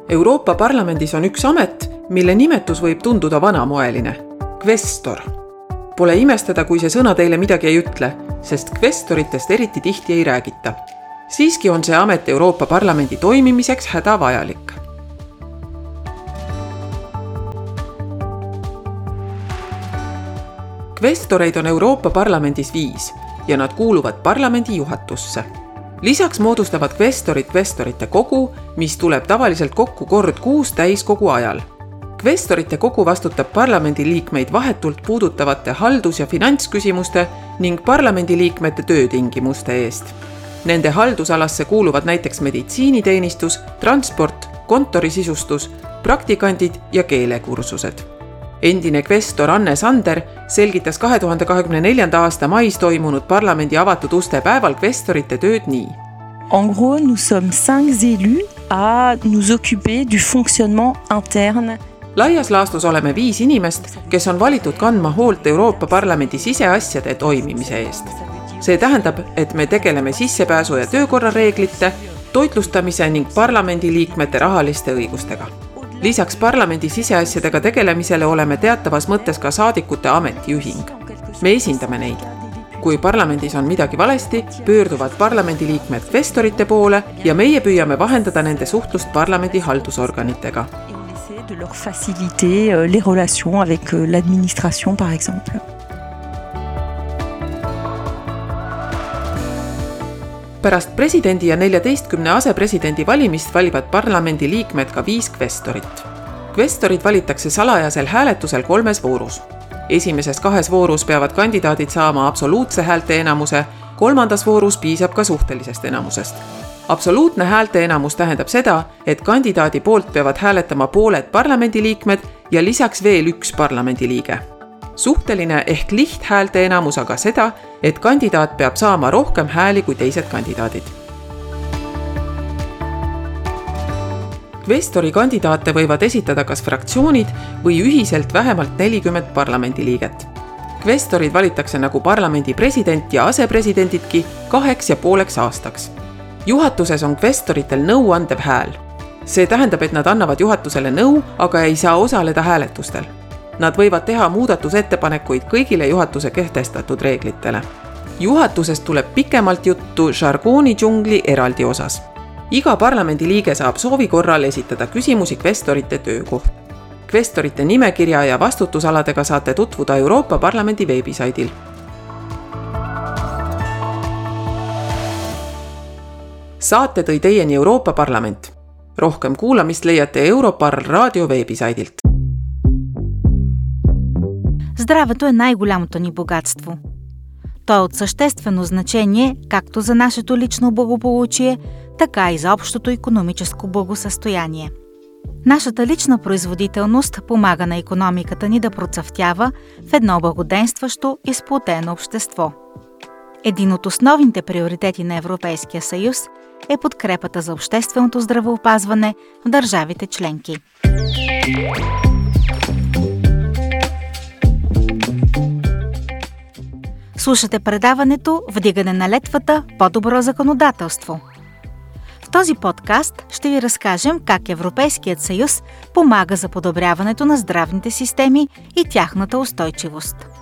Euroopa Parlamendis on üks amet, mille nimetus võib tunduda vanamoeline – kvestor. Pole imestada, kui see sõna teile midagi ei ütle, sest kvestoritest eriti tihti ei räägita. Siiski on see amet Euroopa Parlamendi toimimiseks hädavajalik. Kvestoreid on Euroopa Parlamendis 5 ja nad kuuluvad parlamendi juhatusse. Lisaks moodustavad kvestorid kvestorite kogu, mis tuleb tavaliselt kokku kord kuus täiskogu ajal. Kvestorite kogu vastutab parlamendiliikmeid vahetult puudutavate haldus- ja finantsküsimuste ning parlamendiliikmete töötingimuste eest. Nende haldusalasse kuuluvad näiteks meditsiiniteenistus, transport, kontorisisustus, praktikandid ja keelekursused. Endine kvestor Anne Sander selgitas 2024. aasta mais toimunud parlamendi avatud uste päeval kvestorite tööd nii. En gros, nous sommes 5 élus à nous occuper du fonctionnement interne. Laias laastus oleme 5 inimest, kes on valitud kandma hoolt Euroopa Parlamendi siseasjade toimimise eest. See tähendab, et me tegeleme sissepääsu ja töökorrareeglite, toitlustamise ning parlamendiliikmete rahaliste õigustega. Lisaks parlamendi siseasjadega tegelemisele oleme teatavas mõttes ka saadikute ametiühing. Me esindame neid. Kui parlamendis on midagi valesti, pöörduvad parlamendiliikmed kvestorite poole ja meie püüame vahendada nende suhtlust parlamendi haldusorganitega. De leur faciliter les relations avec l'administration, par exemple. Pärast presidendi ja 14 asepresidendi valimist valivad parlamendi liikmed ka 5 kvestorit. Kvestorid valitakse salajasel hääletusel 3 voorus. Esimeses 2 voorus peavad kandidaadid saama absoluutse häälte enamuse, 3. voorus piisab ka suhtelisest enamusest. Absoluutne häälte enamus tähendab seda, et kandidaadi poolt peavad hääletama pooled parlamendiliikmed ja lisaks veel 1 parlamendiliige. Suhteline ehk lihthäälte enamus aga seda, et kandidaat peab saama rohkem hääli kui teised kandidaadid. Kvestori kandidaate võivad esitada kas fraktsioonid või ühiselt vähemalt 40 parlamendiliiget. Kvestorid valitakse nagu parlamendi president ja asepresidendidki 2,5 aastaks. Juhatuses on kvestoritel nõu andev hääl. See tähendab, et nad annavad juhatusele nõu, aga ei saa osaleda hääletustel. Nad võivad teha muudatusettepanekuid kõigile juhatuse kehtestatud reeglitele. Juhatusest tuleb pikemalt juttu žargooni džungli eraldi osas. Iga parlamendiliige saab soovi korral esitada küsimusi kvestorite töö kohta. Kvestorite nimekirja ja vastutusaladega saate tutvuda Euroopa Parlamendi veebisaidil. Saate tõi teieni Euroopa Parlament. Rohkem kuulamist leiate Europarl рaadio veebisaidilt. Здравето е най-голямото ни богатство. То е от съществено значение както за нашето лично благополучие, така и за общото икономическо благосъстояние. Нашата лична производителност помага на икономиката ни да процъфтява в едно благоденстващо и сплотено общество. Един от основните приоритети на Европейския съюз е подкрепата за общественото здравеопазване в държавите членки. Слушате предаването "Вдигане на летвата – по-добро законодателство". В този подкаст ще ви разкажем как Европейският съюз помага за подобряването на здравните системи и тяхната устойчивост.